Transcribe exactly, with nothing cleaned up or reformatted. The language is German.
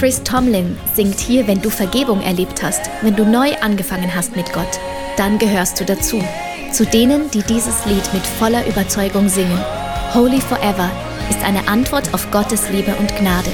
Chris Tomlin singt hier, wenn du Vergebung erlebt hast, wenn du neu angefangen hast mit Gott, dann gehörst du dazu. Zu denen, die dieses Lied mit voller Überzeugung singen. Holy Forever ist eine Antwort auf Gottes Liebe und Gnade.